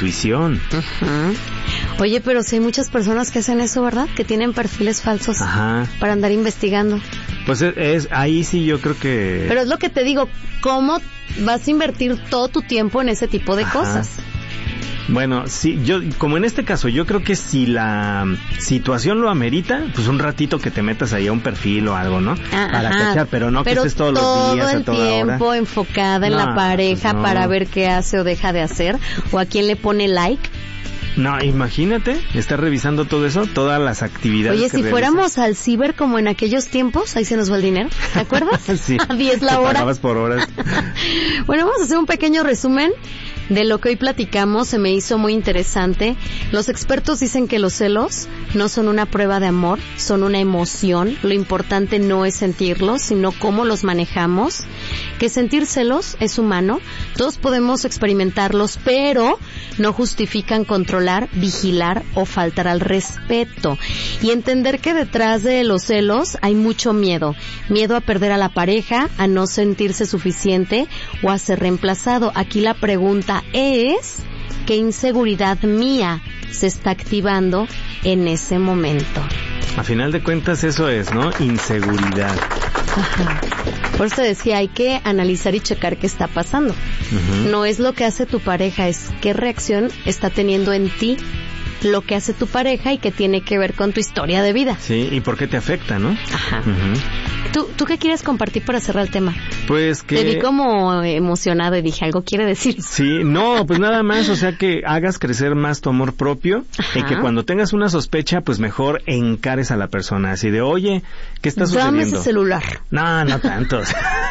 intuición. Uh-huh. Oye, pero si hay muchas personas que hacen eso, ¿verdad? Que tienen perfiles falsos. Ajá. Para andar investigando. Pues ahí sí yo creo que... Pero es lo que te digo, ¿cómo vas a invertir todo tu tiempo en ese tipo de cosas? Bueno, sí, como en este caso, yo creo que si la situación lo amerita, pues un ratito que te metas ahí a un perfil o algo, ¿no? Para cachar, pero no que estés todos los días a toda hora. Todo el tiempo enfocada en la pareja, pues para ver qué hace o deja de hacer, o a quién le pone like. No, imagínate, estar revisando todo eso, todas las actividades. Oye, si fuéramos al ciber como en aquellos tiempos, ahí se nos va el dinero, ¿te acuerdas? Sí. A 10 la hora. Pagabas por horas. Bueno, vamos a hacer un pequeño resumen de lo que hoy platicamos. Se me hizo muy interesante. Los expertos dicen que los celos no son una prueba de amor, son una emoción. Lo importante no es sentirlos, sino cómo los manejamos. Que sentir celos es humano. Todos podemos experimentarlos, pero no justifican controlar, vigilar o faltar al respeto. Y entender que detrás de los celos hay mucho miedo. Miedo a perder a la pareja, a no sentirse suficiente o a ser reemplazado. Aquí la pregunta es, ¿qué inseguridad mía se está activando en ese momento? A final de cuentas eso es, ¿no? Inseguridad. Ajá. Por eso decía, hay que analizar y checar qué está pasando. Uh-huh. No es lo que hace tu pareja, es qué reacción está teniendo en ti lo que hace tu pareja y que tiene que ver con tu historia de vida. Sí, y por qué te afecta, ¿no? Ajá. Uh-huh. ¿Tú qué quieres compartir para cerrar el tema? Pues que... Te vi como emocionado y dije, ¿algo quiere decir? Sí, no, pues nada más, o sea, que hagas crecer más tu amor propio. Ajá. Y que cuando tengas una sospecha, pues mejor encares a la persona, así de, oye, ¿qué está sucediendo? Dame ese celular. No tanto.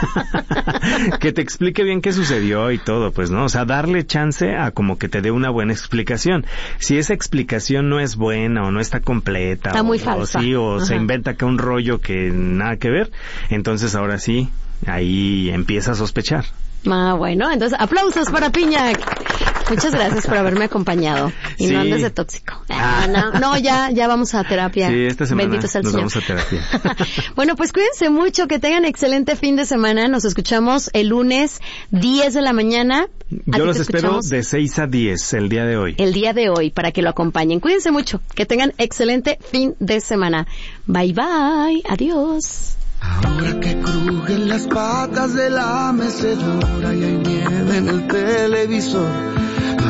Que te explique bien qué sucedió y todo, pues, ¿no? O sea, darle chance a como que te dé una buena explicación. Si esa explicación no es buena o no está completa, está muy falsa. O se inventa acá un rollo que nada que ver, entonces ahora sí, ahí empieza a sospechar. Bueno, entonces aplausos para Piñac. Muchas gracias por haberme acompañado. Y no andes de tóxico. No, ya vamos a terapia. Sí, esta semana Bendito sea el nos Señor. vamos a terapia. Bueno, pues cuídense mucho, que tengan excelente fin de semana. Nos escuchamos el lunes 10 de la mañana. Yo los espero de 6 a 10 el día de hoy. El día de hoy, para que lo acompañen. Cuídense mucho, que tengan excelente fin de semana. Bye, bye. Adiós. Ahora que crujen las patas de la mecedora y hay nieve en el televisor,